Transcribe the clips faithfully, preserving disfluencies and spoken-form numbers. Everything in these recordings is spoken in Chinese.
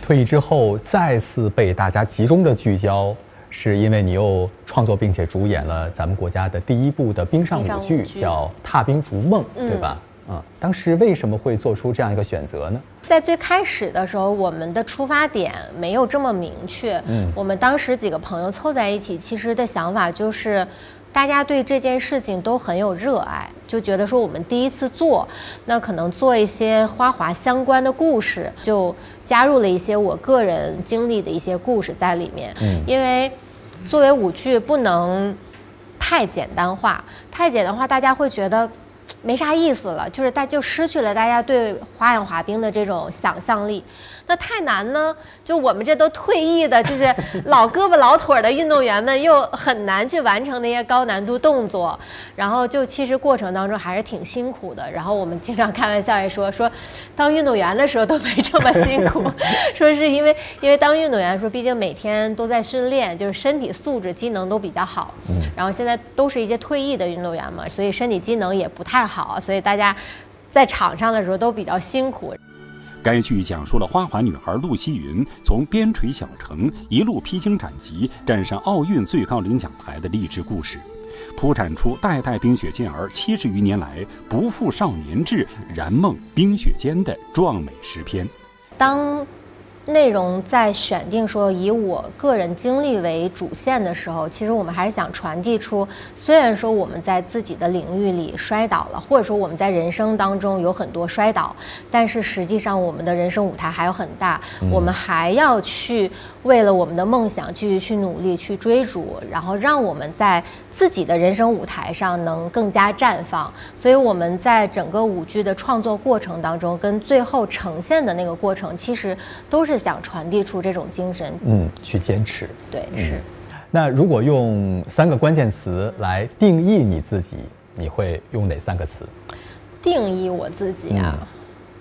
退役之后再次被大家集中的聚焦，是因为你又创作并且主演了咱们国家的第一部的冰上舞剧，叫《踏冰逐梦》，对吧？嗯，当时为什么会做出这样一个选择呢？ 在最开始的时候，我们的出发点没有这么明确。嗯，我们当时几个朋友凑在一起，其实的想法就是，大家对这件事情都很有热爱，就觉得说我们第一次做，那可能做一些花滑相关的故事，就加入了一些我个人经历的一些故事在里面。嗯，因为作为舞剧不能太简单化，太简单化大家会觉得没啥意思了，就是大就失去了大家对花样滑冰的这种想象力。那太难呢，就我们这都退役的，就是老胳膊老腿的运动员们，又很难去完成那些高难度动作，然后就其实过程当中还是挺辛苦的。然后我们经常开玩笑也说说，当运动员的时候都没这么辛苦，说是因为因为当运动员的时候，毕竟每天都在训练，就是身体素质机能都比较好。嗯，然后现在都是一些退役的运动员嘛，所以身体机能也不太好，所以大家在场上的时候都比较辛苦。 该剧讲述了花滑女孩陆希云从边陲小城一路披荆斩棘，站上奥运最高领奖台的励志故事，铺展出代代冰雪健儿七十余年来不负少年志、燃梦冰雪间的壮美诗篇。 当内容在选定说以我个人经历为主线的时候，其实我们还是想传递出，虽然说我们在自己的领域里摔倒了，或者说我们在人生当中有很多摔倒，但是实际上我们的人生舞台还有很大，嗯、我们还要去为了我们的梦想继续去努力去追逐，然后让我们在自己的人生舞台上能更加绽放。所以我们在整个舞剧的创作过程当中，跟最后呈现的那个过程，其实都是想传递出这种精神， 嗯，去坚持。 对，是。 嗯、那如果用三个关键词来定义你自己，你会用哪三个词？ 定义我自己啊，嗯、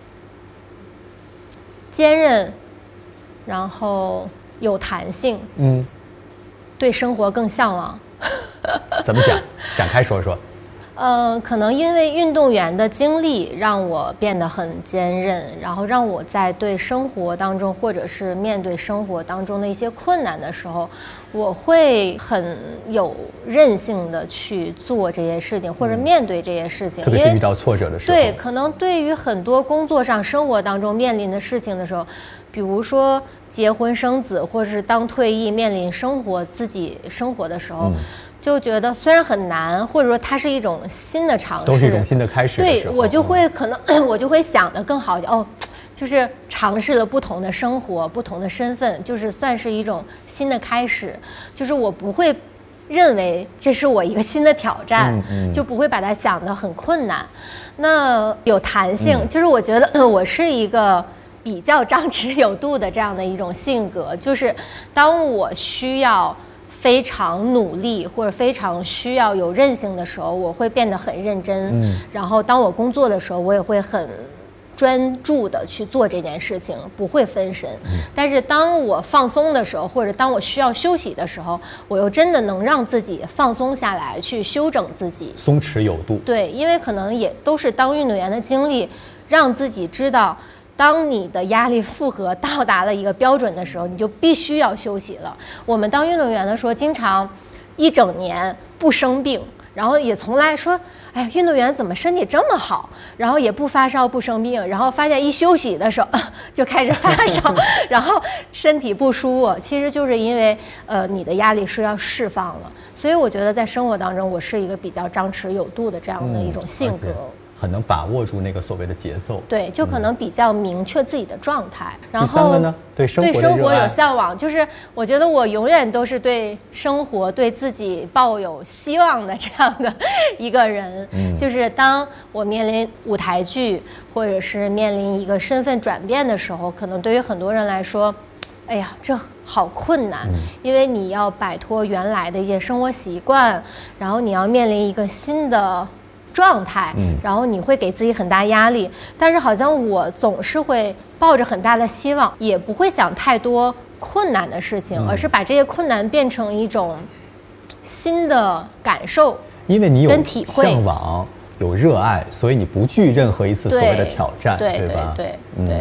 坚韧，然后有弹性，嗯，对生活更向往。 怎么讲？展开说说。 呃，可能因为运动员的经历让我变得很坚韧，然后让我在对生活当中，或者是面对生活当中的一些困难的时候，我会很有韧性的去做这些事情，或者面对这些事情。 特别是遇到挫折的时候。 对，可能对于很多工作上、生活当中面临的事情的时候，比如说结婚生子，或者是当退役面临生活自己生活的时候。嗯，就觉得虽然很难，或者说它是一种新的尝试， 都是一种新的开始的时候。 对，我就会可能我就会想得更好哦，就是尝试了不同的生活、不同的身份，就是算是一种新的开始。就是我不会认为这是我一个新的挑战，嗯嗯、就不会把它想得很困难。那有弹性，嗯、就是我觉得我是一个比较张弛有度的这样的一种性格，就是当我需要非常努力或者非常需要有韧性的时候，我会变得很认真。嗯，然后当我工作的时候，我也会很专注的去做这件事情，不会分神。嗯，但是当我放松的时候，或者当我需要休息的时候，我又真的能让自己放松下来，去修整自己， 松弛有度。 对，因为可能也都是当运动员的经历，让自己知道，当你的压力负荷到达了一个标准的时候，你就必须要休息了。我们当运动员的时候，经常一整年不生病，然后也从来说，哎，运动员怎么身体这么好，然后也不发烧不生病，然后发现一休息的时候就开始发烧，然后身体不舒服，其实就是因为呃你的压力是要释放了。所以我觉得在生活当中，我是一个比较张弛有度的这样的一种性格。嗯， 很能把握住那个所谓的节奏， 对，就可能比较明确自己的状态。嗯、然后第三个呢，对生活的热爱， 对生活有向往，就是我觉得我永远都是对生活、对自己抱有希望的这样的一个人。嗯，就是当我面临舞台剧，或者是面临一个身份转变的时候，可能对于很多人来说，哎呀，这好困难，嗯、因为你要摆脱原来的一些生活习惯，然后你要面临一个新的状态，嗯，然后你会给自己很大压力，但是好像我总是会抱着很大的希望，也不会想太多困难的事情，嗯、而是把这些困难变成一种新的感受， 因为你有向往、有热爱，所以你不惧任何一次所谓的挑战， 对对吧？ 对对对。嗯，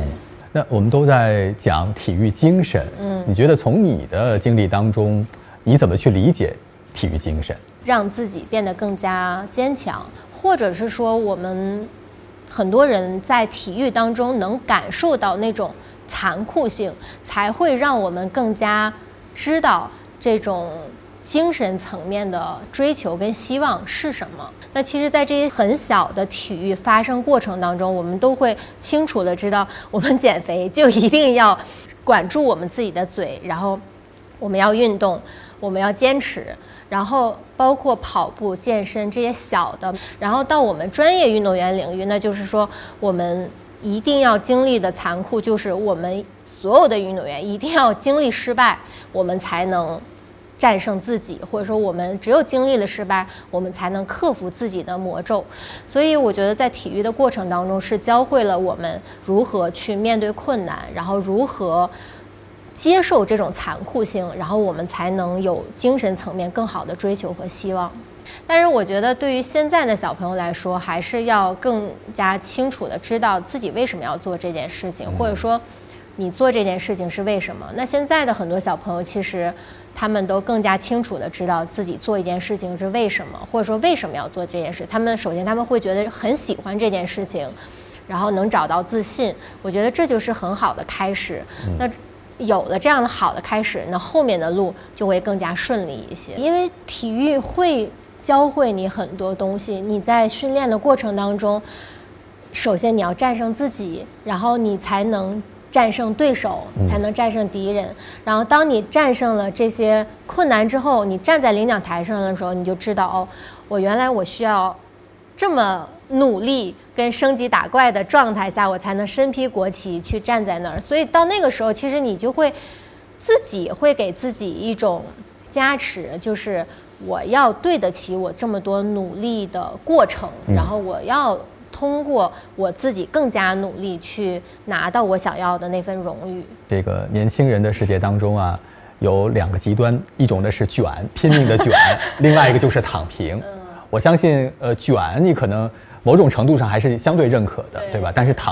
那我们都在讲体育精神，嗯，你觉得从你的经历当中，你怎么去理解体育精神？ 让自己变得更加坚强，或者是说我们很多人在体育当中能感受到那种残酷性，才会让我们更加知道这种精神层面的追求跟希望是什么。那其实在这些很小的体育发生过程当中，我们都会清楚的知道，我们减肥就一定要管住我们自己的嘴，然后我们要运动，我们要坚持，然后包括跑步、健身这些小的，然后到我们专业运动员领域，那就是说我们一定要经历的残酷，就是我们所有的运动员一定要经历失败，我们才能战胜自己，或者说我们只有经历了失败，我们才能克服自己的魔咒。所以我觉得在体育的过程当中，是教会了我们如何去面对困难，然后如何接受这种残酷性，然后我们才能有精神层面更好的追求和希望。但是我觉得对于现在的小朋友来说，还是要更加清楚的知道自己为什么要做这件事情，或者说你做这件事情是为什么。那现在的很多小朋友其实他们都更加清楚的知道自己做一件事情是为什么，或者说为什么要做这件事。他们首先他们会觉得很喜欢这件事情，然后能找到自信，我觉得这就是很好的开始。那有了这样的好的开始，那后面的路就会更加顺利一些。因为体育会教会你很多东西，你在训练的过程当中，首先你要战胜自己，然后你才能战胜对手，才能战胜敌人。然后当你战胜了这些困难之后，你站在领奖台上的时候，你就知道哦，我原来我需要这么努力跟升级打怪的状态下，我才能身披国旗去站在那儿。所以到那个时候，其实你就会自己会给自己一种加持，就是我要对得起我这么多努力的过程，然后我要通过我自己更加努力去拿到我想要的那份荣誉。这个年轻人的世界当中啊，有两个极端，一种呢是卷，拼命的卷，另外一个就是躺平。嗯、我相信，呃，卷你可能某种程度上还是相对认可的， 对, 对吧？但是躺